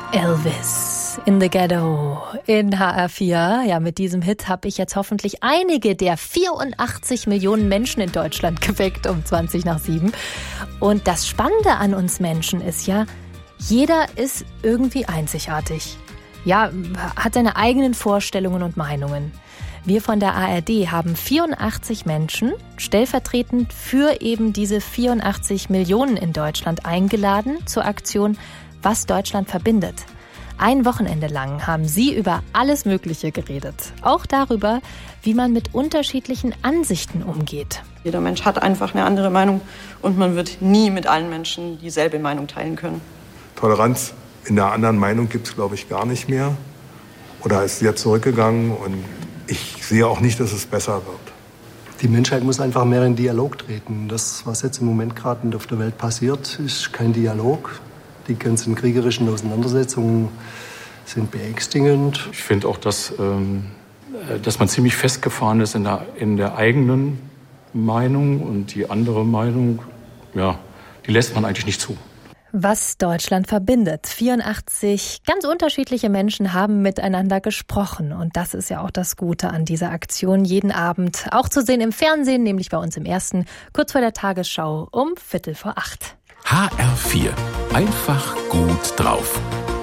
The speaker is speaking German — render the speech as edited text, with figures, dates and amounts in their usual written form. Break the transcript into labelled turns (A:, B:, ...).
A: Elvis in the Ghetto in HR4. Ja, mit diesem Hit habe ich jetzt hoffentlich einige der 84 Millionen Menschen in Deutschland geweckt um 7:20. Und das Spannende an uns Menschen ist ja, jeder ist irgendwie einzigartig. Ja, hat seine eigenen Vorstellungen und Meinungen. Wir von der ARD haben 84 Menschen stellvertretend für eben diese 84 Millionen in Deutschland eingeladen zur Aktion Was Deutschland verbindet. Ein Wochenende lang haben sie über alles Mögliche geredet. Auch darüber, wie man mit unterschiedlichen Ansichten umgeht.
B: Jeder Mensch hat einfach eine andere Meinung und man wird nie mit allen Menschen dieselbe Meinung teilen können.
C: Toleranz in der anderen Meinung gibt es, glaube ich, gar nicht mehr. Oder ist sehr zurückgegangen und ich sehe auch nicht, dass es besser wird.
D: Die Menschheit muss einfach mehr in Dialog treten. Das, was jetzt im Moment gerade auf der Welt passiert, ist kein Dialog. Die ganzen kriegerischen Auseinandersetzungen sind beängstigend.
E: Ich finde auch, dass man ziemlich festgefahren ist in der eigenen Meinung und die andere Meinung, ja, die lässt man eigentlich nicht zu.
A: Was Deutschland verbindet. 84 ganz unterschiedliche Menschen haben miteinander gesprochen. Und das ist ja auch das Gute an dieser Aktion. Jeden Abend auch zu sehen im Fernsehen, nämlich bei uns im Ersten, kurz vor der Tagesschau um 7:15.
F: HR4. Einfach gut drauf.